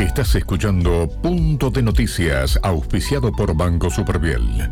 Estás escuchando Punto de Noticias, auspiciado por Banco Superviel.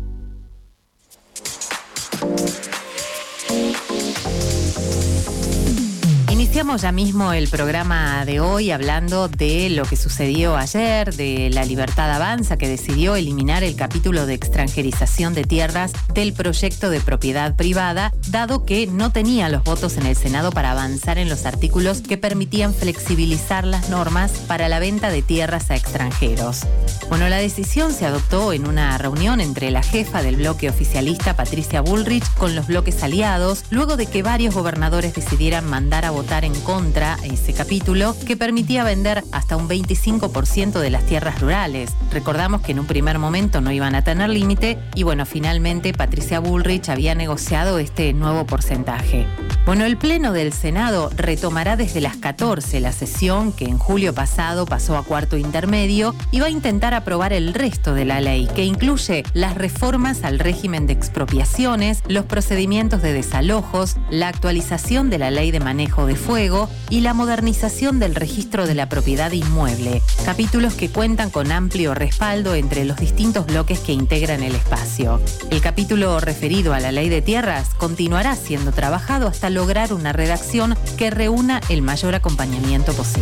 Iniciamos ya mismo el programa de hoy hablando de lo que sucedió ayer, de La Libertad Avanza, que decidió eliminar el capítulo de extranjerización de tierras del proyecto de propiedad privada, dado que no tenía los votos en el Senado para avanzar en los artículos que permitían flexibilizar las normas para la venta de tierras a extranjeros. Bueno, la decisión se adoptó en una reunión entre la jefa del bloque oficialista, Patricia Bullrich, con los bloques aliados, luego de que varios gobernadores decidieran mandar a votar en contra ese capítulo que permitía vender hasta un 25% de las tierras rurales. Recordamos que en un primer momento no iban a tener límite y bueno, finalmente Patricia Bullrich había negociado este nuevo porcentaje. Bueno, el Pleno del Senado retomará desde las 14 la sesión que en julio pasado pasó a cuarto intermedio y va a intentar aprobar el resto de la ley, que incluye las reformas al régimen de expropiaciones, los procedimientos de desalojos, la actualización de la ley de manejo de fuego y la modernización del registro de la propiedad inmueble, capítulos que cuentan con amplio respaldo entre los distintos bloques que integran el espacio. El capítulo referido a la ley de tierras continuará siendo trabajado hasta lograr una redacción que reúna el mayor acompañamiento posible.